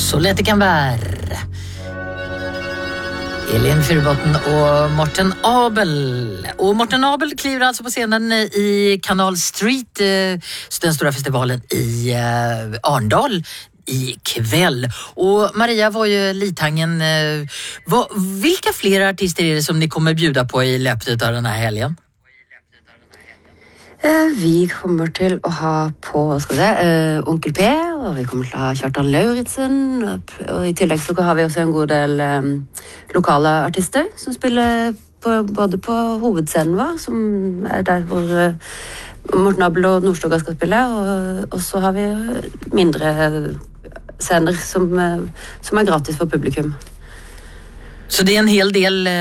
Så lätt det kan vara. Elin Furbotten och Morten Abel. Och Morten Abel kliver alltså på scenen i Canal Street, den stora festivalen i Arndal ikväll. Och Maria var ju Litangen. Vilka fler artister är det som ni kommer bjuda på i löpet av den här helgen? Vi kommer til å ha på Onkel P, og vi kommer til å ha Kjartan Lauritzen, og i tillegg så har vi også en god del lokale artister som spiller både på hovedscenen vår, som der hvor Morten Abel og Nordstoga skal spille, og så har vi mindre scener som gratis for publikum. Så det är en hel del